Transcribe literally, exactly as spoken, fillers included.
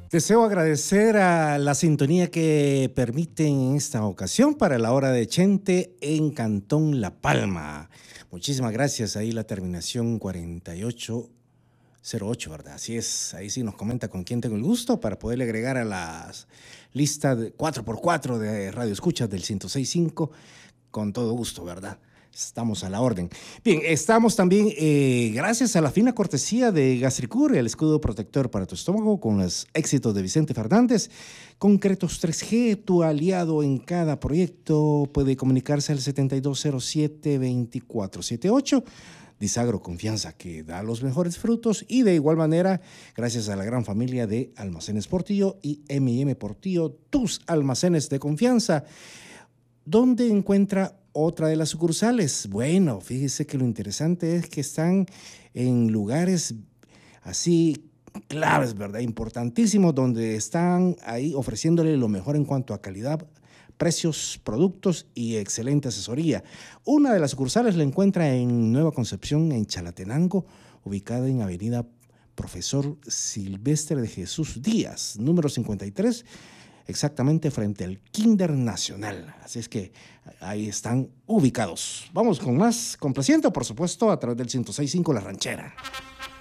Deseo agradecer a la sintonía que permiten en esta ocasión para la hora de Chente en Cantón La Palma. Muchísimas gracias. Ahí la terminación cuarenta y ocho cero ocho, ¿verdad? Así es. Ahí sí nos comenta con quién tengo el gusto para poderle agregar a la lista de cuatro por cuatro de Radio Escuchas del ciento seis punto cinco con todo gusto, ¿verdad? Estamos a la orden. Bien, estamos también, eh, gracias a la fina cortesía de Gastricur, el escudo protector para tu estómago, con los éxitos de Vicente Fernández. Concretos tres G, tu aliado en cada proyecto, puede comunicarse al setenta y dos cero siete, veinticuatro setenta y ocho. Disagro, confianza que da los mejores frutos. Y de igual manera, gracias a la gran familia de Almacenes Portillo y eme y eme Portillo, tus almacenes de confianza. ¿Dónde encuentra otra de las sucursales? Bueno, fíjese que lo interesante es que están en lugares así claves, ¿verdad? Importantísimos, donde están ahí ofreciéndole lo mejor en cuanto a calidad, precios, productos y excelente asesoría. Una de las sucursales la encuentra en Nueva Concepción, en Chalatenango, ubicada en Avenida Profesor Silvestre de Jesús Díaz, número cincuenta y tres, exactamente frente al Kinder Nacional. Así es que ahí están ubicados. Vamos con más complaciente, por supuesto, a través del ciento seis punto cinco La Ranchera.